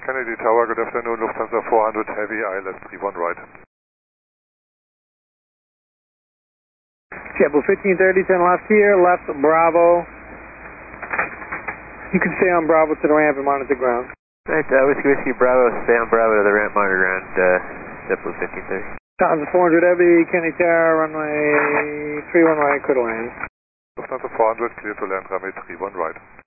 Kennedy Tower, good afternoon, Lufthansa 400 Heavy, ILS 31 right. JetBlue 1530, 10 left here, left Bravo. You can stay on Bravo to the ramp and monitor ground. Right, Whiskey Bravo, stay on Bravo to the ramp, monitor ground, JetBlue 1530. Lufthansa 400 Heavy, Kennedy Tower, runway 31 right, clear to land. Lufthansa 400, clear to land, runway 31 right.